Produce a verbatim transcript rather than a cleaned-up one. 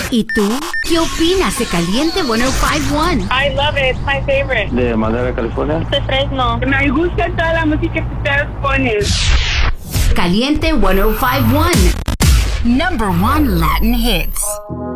¿Y tú? ¿Qué opinas de Caliente ciento cincuenta y uno? I love it. It's my favorite. De Madera, California. De Fresno. Me gusta toda la música que ustedes ponen. Caliente ciento cincuenta y uno. Number one Latin hits.